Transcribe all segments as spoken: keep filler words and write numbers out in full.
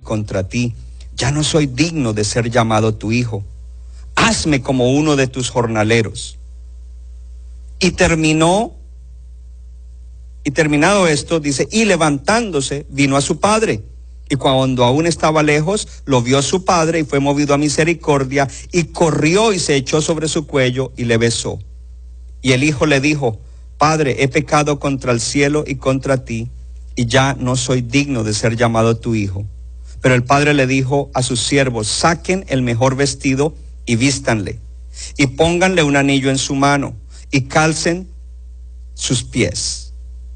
contra ti. Ya no soy digno de ser llamado tu hijo. Hazme como uno de tus jornaleros. Y terminó, y terminado esto, dice, y levantándose, vino a su padre. Y cuando aún estaba lejos, lo vio su padre y fue movido a misericordia, y corrió y se echó sobre su cuello y le besó. Y el hijo le dijo, Padre, he pecado contra el cielo y contra ti, y ya no soy digno de ser llamado tu hijo. Pero el padre le dijo a sus siervos, saquen el mejor vestido y vístanle, y pónganle un anillo en su mano, y calcen sus pies.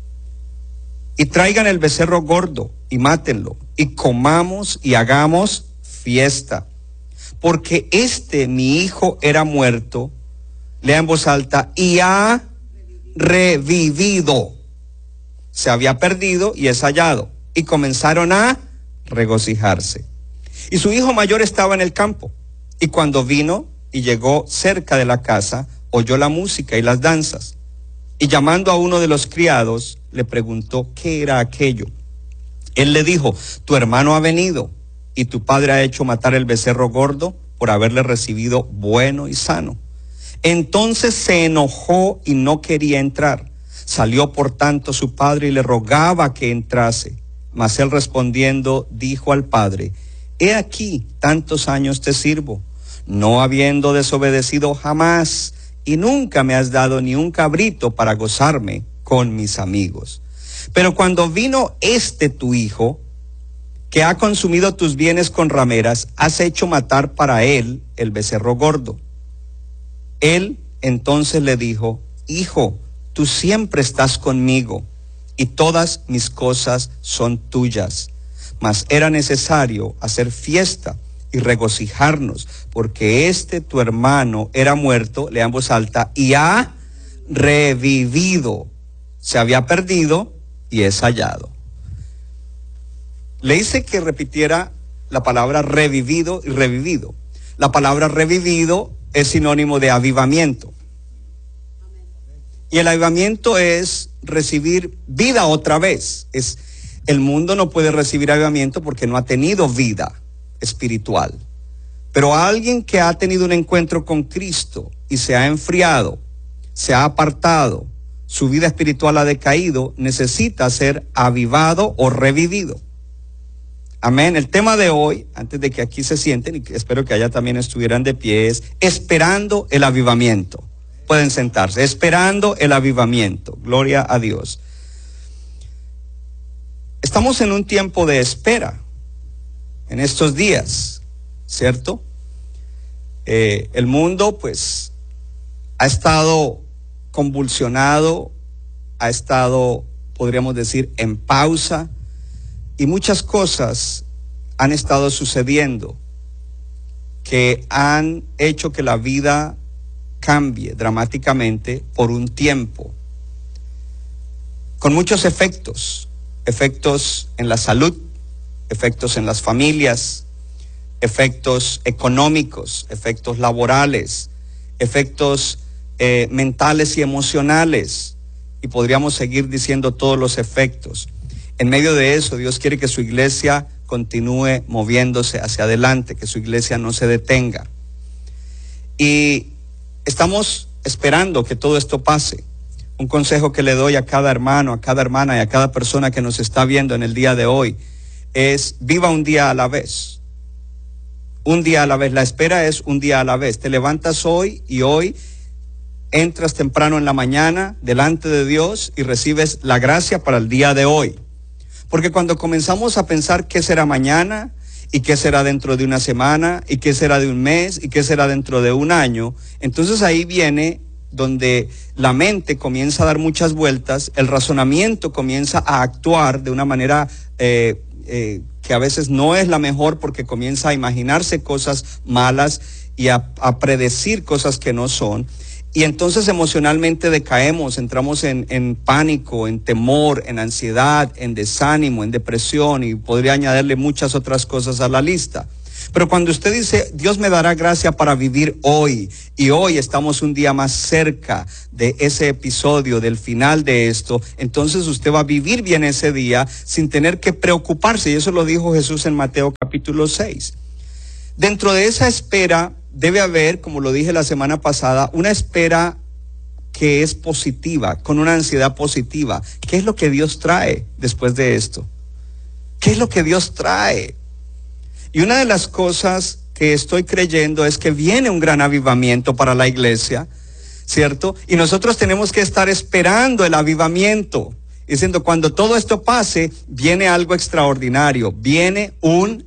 Y traigan el becerro gordo, y mátenlo, y comamos y hagamos fiesta. Porque este mi hijo era muerto, lea en voz alta, y ha revivido. Se había perdido y es hallado. Y comenzaron a regocijarse. Y su hijo mayor estaba en el campo. Y cuando vino y llegó cerca de la casa, oyó la música y las danzas. Y llamando a uno de los criados, le preguntó qué era aquello. Él le dijo, tu hermano ha venido, y tu padre ha hecho matar el becerro gordo por haberle recibido bueno y sano. Entonces se enojó y no quería entrar. Salió por tanto su padre y le rogaba que entrase. Mas él respondiendo dijo al padre, he aquí tantos años te sirvo, no habiendo desobedecido jamás, y nunca me has dado ni un cabrito para gozarme con mis amigos. Pero cuando vino este tu hijo, que ha consumido tus bienes con rameras, has hecho matar para él el becerro gordo. Él entonces le dijo, hijo, tú siempre estás conmigo, y todas mis cosas son tuyas. Mas era necesario hacer fiesta y regocijarnos, porque este tu hermano era muerto, lea en voz alta, y ha revivido. Se había perdido y es hallado. Le hice que repitiera la palabra revivido y revivido. La palabra revivido es sinónimo de avivamiento. Y el avivamiento es recibir vida otra vez. Es, el mundo no puede recibir avivamiento porque no ha tenido vida espiritual. Pero alguien que ha tenido un encuentro con Cristo y se ha enfriado, se ha apartado, su vida espiritual ha decaído, necesita ser avivado o revivido. Amén. El tema de hoy, antes de que aquí se sienten, y espero que allá también estuvieran de pie, es esperando el avivamiento. Pueden sentarse, esperando el avivamiento. Gloria a Dios. Estamos en un tiempo de espera, en estos días, ¿cierto? Eh, el mundo, pues, ha estado convulsionado, ha estado, podríamos decir, en pausa, y muchas cosas han estado sucediendo que han hecho que la vida cambie dramáticamente por un tiempo, con muchos efectos, efectos en la salud, efectos en las familias, efectos económicos, efectos laborales, efectos eh, mentales y emocionales, y podríamos seguir diciendo todos los efectos. En medio de eso, Dios quiere que su iglesia continúe moviéndose hacia adelante, que su iglesia no se detenga. Y estamos esperando que todo esto pase. Un consejo que le doy a cada hermano, a cada hermana y a cada persona que nos está viendo en el día de hoy es: viva un día a la vez. Un día a la vez. La espera es un día a la vez. Te levantas hoy y hoy entras temprano en la mañana delante de Dios y recibes la gracia para el día de hoy. Porque cuando comenzamos a pensar qué será mañana, y qué será dentro de una semana, y qué será de un mes, y qué será dentro de un año, entonces ahí viene donde la mente comienza a dar muchas vueltas, el razonamiento comienza a actuar de una manera eh, eh, que a veces no es la mejor, porque comienza a imaginarse cosas malas y a, a predecir cosas que no son. Y entonces emocionalmente decaemos, entramos en, en pánico, en temor, en ansiedad, en desánimo, en depresión, y podría añadirle muchas otras cosas a la lista. Pero cuando usted dice, Dios me dará gracia para vivir hoy, y hoy estamos un día más cerca de ese episodio, del final de esto, entonces usted va a vivir bien ese día sin tener que preocuparse, y eso lo dijo Jesús en Mateo capítulo seis. Dentro de esa espera debe haber, como lo dije la semana pasada, una espera que es positiva, con una ansiedad positiva. ¿Qué es lo que Dios trae después de esto? ¿Qué es lo que Dios trae? Y una de las cosas que estoy creyendo es que viene un gran avivamiento para la iglesia, ¿cierto? Y nosotros tenemos que estar esperando el avivamiento, diciendo, cuando todo esto pase, viene algo extraordinario, viene un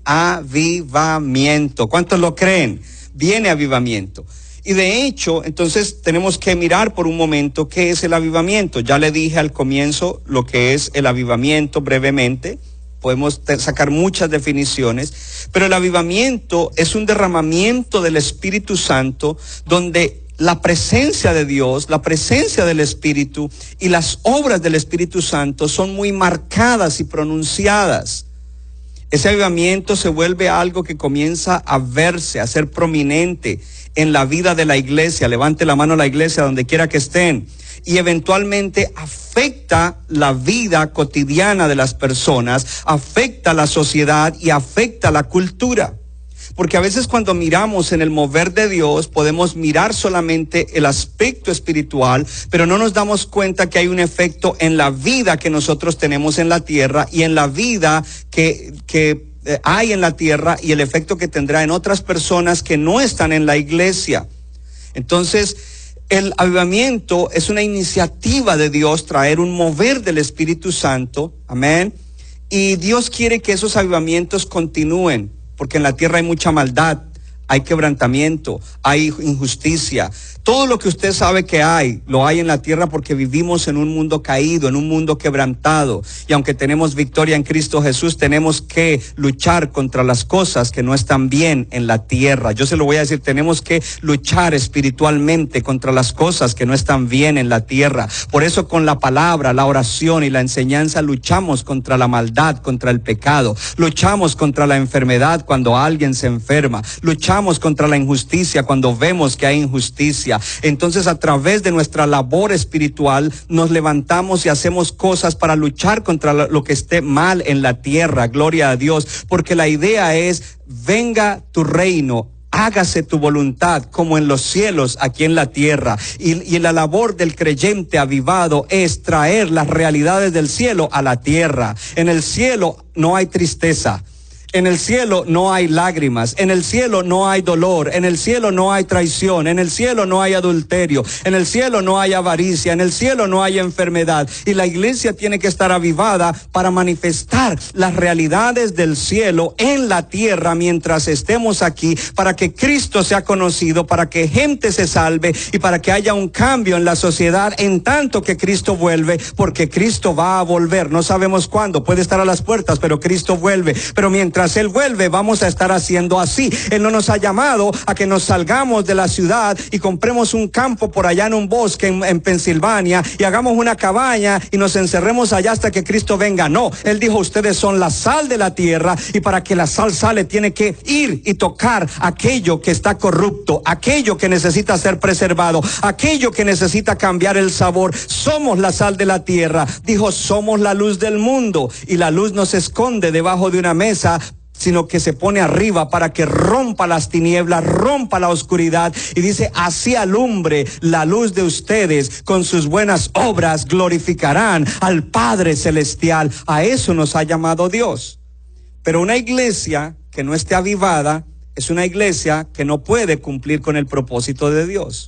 avivamiento. ¿Cuántos lo creen? Viene avivamiento. Y de hecho, entonces tenemos que mirar por un momento qué es el avivamiento. Ya le dije al comienzo lo que es el avivamiento brevemente. Podemos sacar muchas definiciones, pero el avivamiento es un derramamiento del Espíritu Santo donde la presencia de Dios, la presencia del Espíritu y las obras del Espíritu Santo son muy marcadas y pronunciadas. Ese avivamiento se vuelve algo que comienza a verse, a ser prominente en la vida de la iglesia. Levante la mano a la iglesia donde quiera que estén. Y eventualmente afecta la vida cotidiana de las personas, afecta la sociedad y afecta la cultura. Porque a veces cuando miramos en el mover de Dios, podemos mirar solamente el aspecto espiritual, pero no nos damos cuenta que hay un efecto en la vida que nosotros tenemos en la tierra y en la vida que, que hay en la tierra y el efecto que tendrá en otras personas que no están en la iglesia. Entonces, el avivamiento es una iniciativa de Dios, traer un mover del Espíritu Santo, amén, y Dios quiere que esos avivamientos continúen, porque en la tierra hay mucha maldad, hay quebrantamiento, hay injusticia. Todo lo que usted sabe que hay, lo hay en la tierra porque vivimos en un mundo caído, en un mundo quebrantado. Y aunque tenemos victoria en Cristo Jesús, tenemos que luchar contra las cosas que no están bien en la tierra. Yo se lo voy a decir, tenemos que luchar espiritualmente contra las cosas que no están bien en la tierra. Por eso con la palabra, la oración y la enseñanza luchamos contra la maldad, contra el pecado. Luchamos contra la enfermedad cuando alguien se enferma. Luchamos contra la injusticia cuando vemos que hay injusticia. Entonces, a través de nuestra labor espiritual, nos levantamos y hacemos cosas para luchar contra lo que esté mal en la tierra. Gloria a Dios, porque la idea es, venga tu reino, hágase tu voluntad como en los cielos, aquí en la tierra. Y, y la labor del creyente avivado es traer las realidades del cielo a la tierra. En el cielo no hay tristeza. En el cielo no hay lágrimas, en el cielo no hay dolor, en el cielo no hay traición, en el cielo no hay adulterio, en el cielo no hay avaricia, en el cielo no hay enfermedad. Y la iglesia tiene que estar avivada para manifestar las realidades del cielo en la tierra mientras estemos aquí, para que Cristo sea conocido, para que gente se salve y para que haya un cambio en la sociedad en tanto que Cristo vuelve, porque Cristo va a volver. No sabemos cuándo, puede estar a las puertas, pero Cristo vuelve. Pero mientras Él vuelve, vamos a estar haciendo así. Él no nos ha llamado a que nos salgamos de la ciudad y compremos un campo por allá en un bosque en, en Pensilvania y hagamos una cabaña y nos encerremos allá hasta que Cristo venga. No, Él dijo, ustedes son la sal de la tierra, y para que la sal sale tiene que ir y tocar aquello que está corrupto, aquello que necesita ser preservado, aquello que necesita cambiar el sabor. Somos la sal de la tierra. Dijo, somos la luz del mundo, y la luz no se esconde debajo de una mesa, sino que se pone arriba para que rompa las tinieblas, rompa la oscuridad. Y dice, así alumbre la luz de ustedes, con sus buenas obras glorificarán al Padre Celestial. A eso nos ha llamado Dios. Pero una iglesia que no esté avivada es una iglesia que no puede cumplir con el propósito de Dios.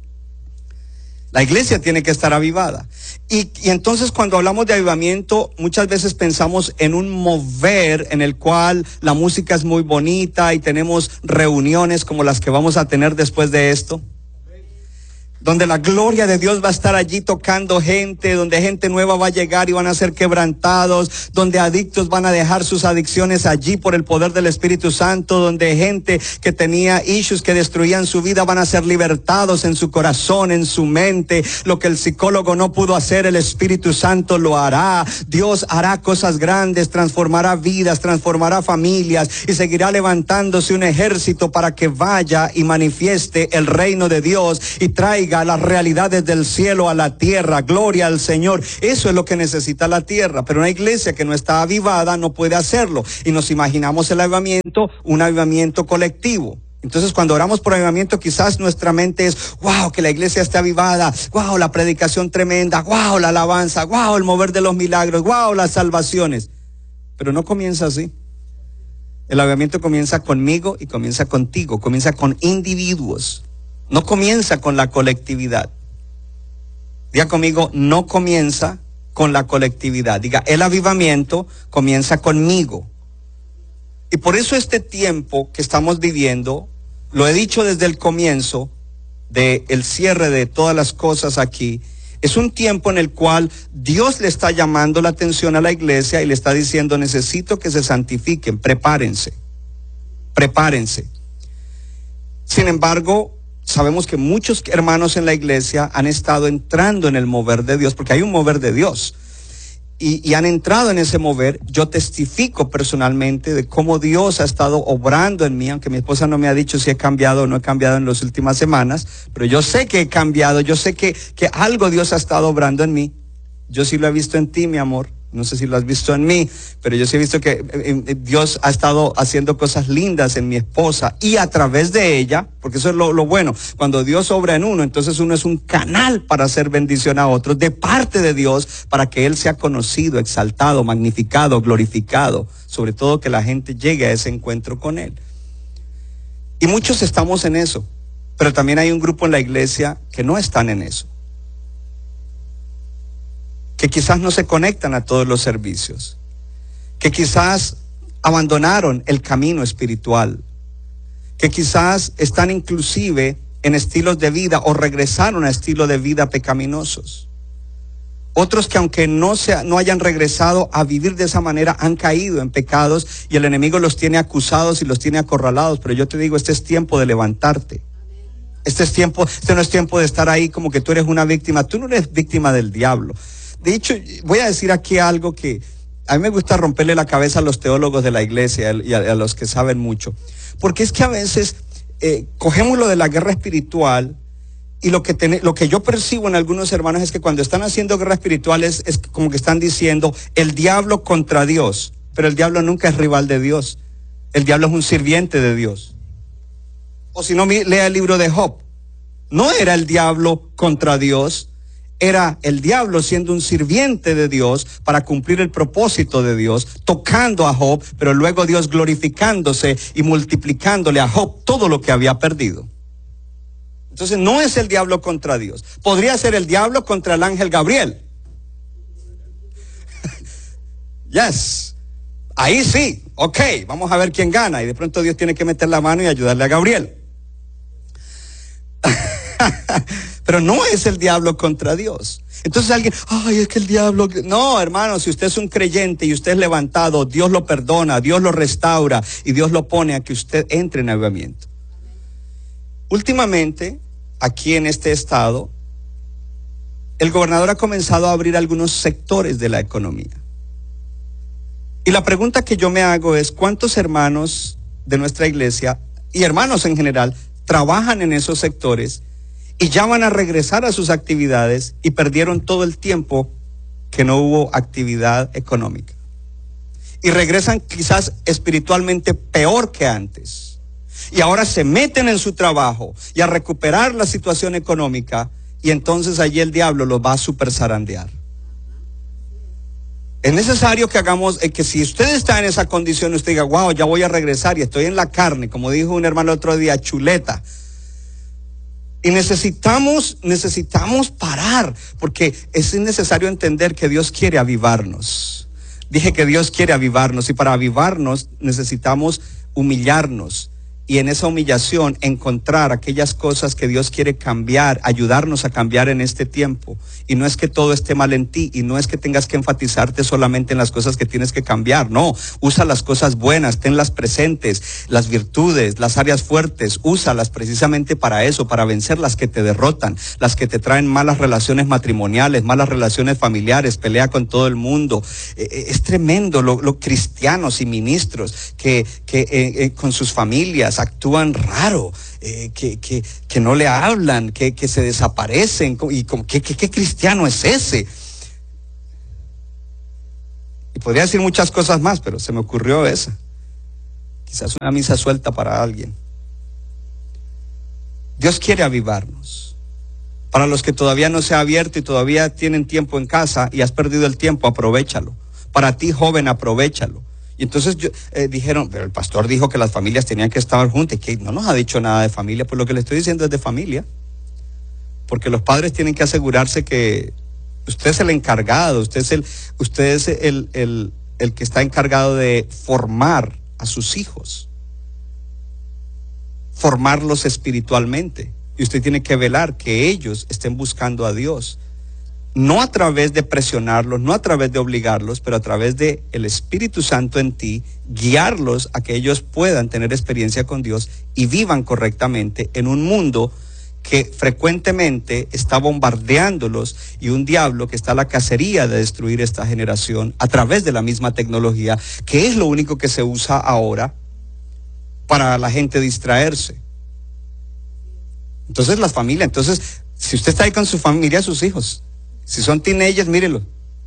La iglesia tiene que estar avivada. Y, y entonces cuando hablamos de avivamiento, muchas veces pensamos en un mover en el cual la música es muy bonita y tenemos reuniones como las que vamos a tener después de esto. donde la gloria de Dios va a estar allí tocando gente, donde gente nueva va a llegar y van a ser quebrantados, donde adictos van a dejar sus adicciones allí por el poder del Espíritu Santo, donde gente que tenía issues que destruían su vida van a ser libertados en su corazón, en su mente. Lo que el psicólogo no pudo hacer, el Espíritu Santo lo hará. Dios hará cosas grandes, transformará vidas, transformará familias y seguirá levantándose un ejército para que vaya y manifieste el reino de Dios y traiga las realidades del cielo a la tierra. Gloria al Señor. Eso es lo que necesita la tierra, pero una iglesia que no está avivada no puede hacerlo, y nos imaginamos el avivamiento, un avivamiento colectivo. Entonces, cuando oramos por avivamiento, quizás nuestra mente es, wow, que la iglesia esté avivada, wow, la predicación tremenda, wow, la alabanza, wow, el mover de los milagros, wow, las salvaciones. Pero no comienza así. El avivamiento comienza conmigo y comienza contigo, comienza con individuos. No comienza con la colectividad. Diga conmigo, no comienza con la colectividad. Diga, el avivamiento comienza conmigo. Y por eso este tiempo que estamos viviendo, lo he dicho desde el comienzo del cierre de todas las cosas aquí, es un tiempo en el cual Dios le está llamando la atención a la iglesia y le está diciendo, necesito que se santifiquen, prepárense, prepárense. Sin embargo, sabemos que muchos hermanos en la iglesia han estado entrando en el mover de Dios, porque hay un mover de Dios, y, y han entrado en ese mover. Yo testifico personalmente de cómo Dios ha estado obrando en mí, aunque mi esposa no me ha dicho si he cambiado o no he cambiado en las últimas semanas, pero yo sé que he cambiado, yo sé que, que algo Dios ha estado obrando en mí. Yo sí lo he visto en ti, mi amor. No sé si lo has visto en mí, pero yo sí he visto que eh, Dios ha estado haciendo cosas lindas en mi esposa y a través de ella, porque eso es lo, lo bueno. Cuando Dios obra en uno, entonces uno es un canal para hacer bendición a otros, de parte de Dios, para que Él sea conocido, exaltado, magnificado, glorificado. Sobre todo que la gente llegue a ese encuentro con Él. Y muchos estamos en eso, pero también hay un grupo en la iglesia que no están en eso, que quizás no se conectan a todos los servicios, que quizás abandonaron el camino espiritual, que quizás están inclusive en estilos de vida o regresaron a estilos de vida pecaminosos. Otros que aunque no, se, no hayan regresado a vivir de esa manera, han caído en pecados y el enemigo los tiene acusados y los tiene acorralados. Pero yo te digo, este es tiempo de levantarte. Este es tiempo, este no es tiempo de estar ahí como que tú eres una víctima. Tú no eres víctima del diablo. De hecho, voy a decir aquí algo que a mí me gusta romperle la cabeza a los teólogos de la iglesia y a, a los que saben mucho. Porque es que a veces eh, cogemos lo de la guerra espiritual y lo que, ten, lo que yo percibo en algunos hermanos es que cuando están haciendo guerra espiritual es, es como que están diciendo el diablo contra Dios. Pero el diablo nunca es rival de Dios. El diablo es un sirviente de Dios. O si no, lea el libro de Job. No era el diablo contra Dios. Era el diablo siendo un sirviente de Dios para cumplir el propósito de Dios, tocando a Job, pero luego Dios glorificándose y multiplicándole a Job todo lo que había perdido. Entonces no es el diablo contra Dios. Podría ser el diablo contra el ángel Gabriel. Yes. Ahí sí. Ok, vamos a ver quién gana. Y de pronto Dios tiene que meter la mano y ayudarle a Gabriel. Pero no es el diablo contra Dios. Entonces alguien, ay, es que el diablo... No, hermano, si usted es un creyente y usted es levantado, Dios lo perdona, Dios lo restaura y Dios lo pone a que usted entre en avivamiento. Últimamente, aquí en este estado, el gobernador ha comenzado a abrir algunos sectores de la economía. Y la pregunta que yo me hago es, ¿cuántos hermanos de nuestra iglesia y hermanos en general trabajan en esos sectores y ya van a regresar a sus actividades y perdieron todo el tiempo que no hubo actividad económica? Y regresan quizás espiritualmente peor que antes. Y ahora se meten en su trabajo y a recuperar la situación económica, y entonces allí el diablo los va a super zarandear. Es necesario que hagamos, eh, que si usted está en esa condición, usted diga, wow, ya voy a regresar y estoy en la carne, como dijo un hermano el otro día, chuleta. Y necesitamos, necesitamos parar, porque es necesario entender que Dios quiere avivarnos. Dije que Dios quiere avivarnos, y para avivarnos necesitamos humillarnos y en esa humillación encontrar aquellas cosas que Dios quiere cambiar, ayudarnos a cambiar en este tiempo. Y no es que todo esté mal en ti, y no es que tengas que enfatizarte solamente en las cosas que tienes que cambiar, no, usa las cosas buenas, tenlas presentes, las virtudes, las áreas fuertes, úsalas precisamente para eso, para vencer las que te derrotan, las que te traen malas relaciones matrimoniales, malas relaciones familiares, pelea con todo el mundo. Eh, es tremendo lo, lo cristianos y ministros que, que eh, eh, con sus familias actúan raro, eh, que, que, que no le hablan, que, que se desaparecen, y como, ¿qué, qué, qué cristiano es ese? Y podría decir muchas cosas más, pero se me ocurrió esa. Quizás una misa suelta para alguien. Dios quiere avivarnos. Para los que todavía no se ha abierto y todavía tienen tiempo en casa y has perdido el tiempo, aprovéchalo. Para ti, joven, aprovéchalo. Y entonces yo, eh, dijeron, pero el pastor dijo que las familias tenían que estar juntas, y que no nos ha dicho nada de familia. Pues lo que le estoy diciendo es de familia, porque los padres tienen que asegurarse que usted es el encargado, usted es el, usted es el, el, el que está encargado de formar a sus hijos, formarlos espiritualmente, y usted tiene que velar que ellos estén buscando a Dios. No a través de presionarlos, no a través de obligarlos, pero a través de el Espíritu Santo en ti, guiarlos a que ellos puedan tener experiencia con Dios y vivan correctamente en un mundo que frecuentemente está bombardeándolos, y un diablo que está a la cacería de destruir esta generación a través de la misma tecnología, que es lo único que se usa ahora para la gente distraerse. Entonces las familias, entonces si usted está ahí con su familia, sus hijos, si son teenagers, mírenlo.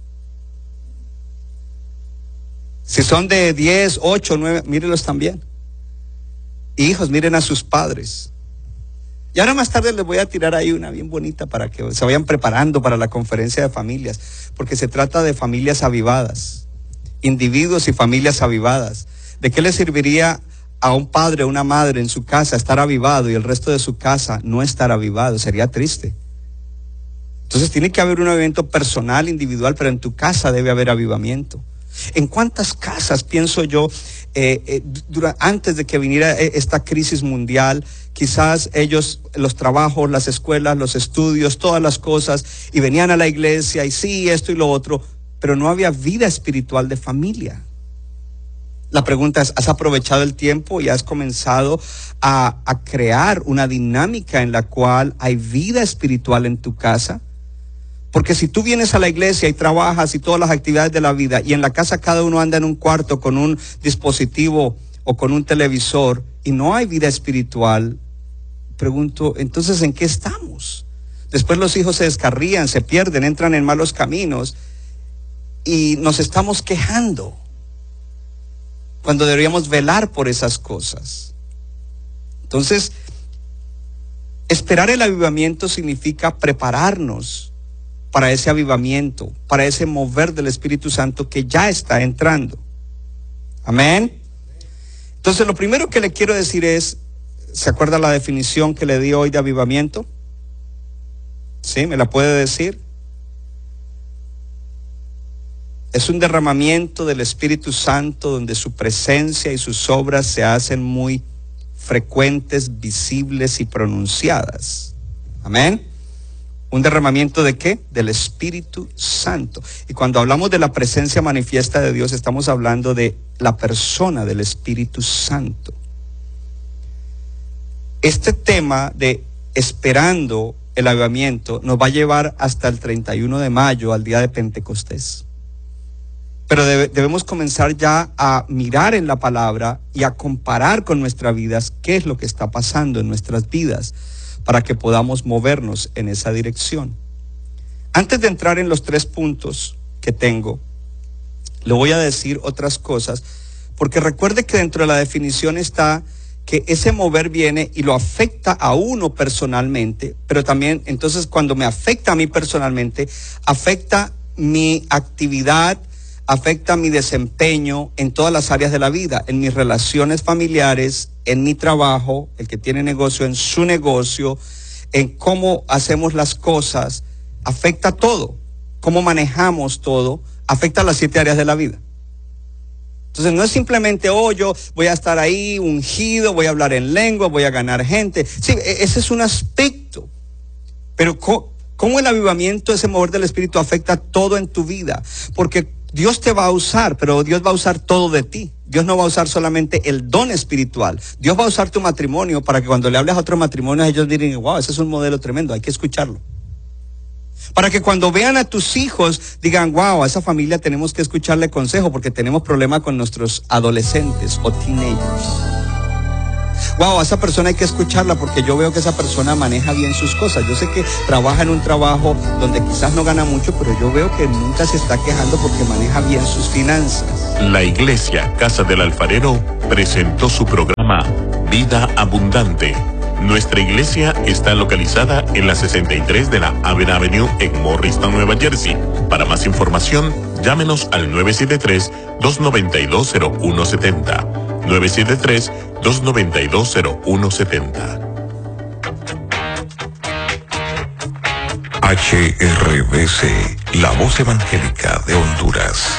Si son de diez, ocho, nueve, mírenlos también. Hijos, miren a sus padres. Y ahora más tarde les voy a tirar ahí una bien bonita para que se vayan preparando para la conferencia de familias, porque se trata de familias avivadas, individuos y familias avivadas. ¿De qué le serviría a un padre o una madre en su casa estar avivado y el resto de su casa no estar avivado? Sería triste. Entonces tiene que haber un avivamiento personal, individual, pero en tu casa debe haber avivamiento. ¿En cuántas casas, pienso yo, eh, eh, dura, antes de que viniera esta crisis mundial, quizás ellos, los trabajos, las escuelas, los estudios, todas las cosas, y venían a la iglesia y sí, esto y lo otro, pero no había vida espiritual de familia? La pregunta es, ¿has aprovechado el tiempo y has comenzado a, a crear una dinámica en la cual hay vida espiritual en tu casa? Porque si tú vienes a la iglesia y trabajas y todas las actividades de la vida, y en la casa cada uno anda en un cuarto con un dispositivo o con un televisor, y no hay vida espiritual, pregunto, entonces ¿en qué estamos? Después los hijos se descarrían, se pierden, entran en malos caminos, y nos estamos quejando, cuando deberíamos velar por esas cosas. Entonces, esperar el avivamiento significa prepararnos para ese avivamiento, para ese mover del Espíritu Santo que ya está entrando. Amén. Entonces, lo primero que le quiero decir es, ¿se acuerda la definición que le di hoy de avivamiento? ¿Sí? ¿Me la puede decir? Es un derramamiento del Espíritu Santo donde su presencia y sus obras se hacen muy frecuentes, visibles y pronunciadas. Amén. ¿Un derramamiento de qué? Del Espíritu Santo. Y cuando hablamos de la presencia manifiesta de Dios, estamos hablando de la persona del Espíritu Santo. Este tema de esperando el avivamiento nos va a llevar hasta el treinta y uno de mayo, al día de Pentecostés. Pero debe, debemos comenzar ya a mirar en la palabra y a comparar con nuestras vidas qué es lo que está pasando en nuestras vidas, para que podamos movernos en esa dirección. Antes de entrar en los tres puntos que tengo, le voy a decir otras cosas, porque recuerde que dentro de la definición está que ese mover viene y lo afecta a uno personalmente, pero también, entonces, cuando me afecta a mí personalmente, afecta mi actividad, afecta mi desempeño en todas las áreas de la vida, en mis relaciones familiares, en mi trabajo, el que tiene negocio, en su negocio, en cómo hacemos las cosas, afecta todo, cómo manejamos todo, afecta las siete áreas de la vida. Entonces no es simplemente, oh, yo voy a estar ahí ungido, voy a hablar en lengua, voy a ganar gente. Sí, ese es un aspecto. Pero ¿cómo, cómo el avivamiento, ese mover del Espíritu afecta todo en tu vida? Porque Dios te va a usar, pero Dios va a usar todo de ti. Dios no va a usar solamente el don espiritual. Dios va a usar tu matrimonio para que cuando le hables a otro matrimonio ellos digan, wow, ese es un modelo tremendo, hay que escucharlo. Para que cuando vean a tus hijos digan, wow, a esa familia tenemos que escucharle consejo porque tenemos problemas con nuestros adolescentes o teenagers. Wow, a esa persona hay que escucharla porque yo veo que esa persona maneja bien sus cosas. Yo sé que trabaja en un trabajo donde quizás no gana mucho, pero yo veo que nunca se está quejando porque maneja bien sus finanzas. La Iglesia Casa del Alfarero presentó su programa Vida Abundante. Nuestra iglesia está localizada en la sesenta y tres de la Aven Avenue en Morristown, Nueva Jersey. Para más información, llámenos al nueve siete tres, dos nueve dos, cero uno siete cero. nueve siete tres, dos nueve dos, cero uno siete cero. H R B C, la voz evangélica de Honduras.